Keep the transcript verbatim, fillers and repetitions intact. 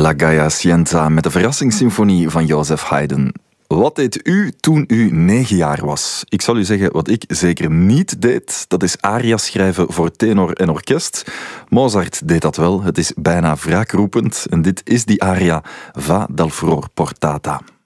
La Gaia Scienza met de verrassingssymfonie van Joseph Haydn. Wat deed u toen u negen jaar was? Ik zal u zeggen wat ik zeker niet deed. Dat is aria's schrijven voor tenor en orkest. Mozart deed dat wel. Het is bijna wraakroepend. En dit is die aria Va dal furor portata.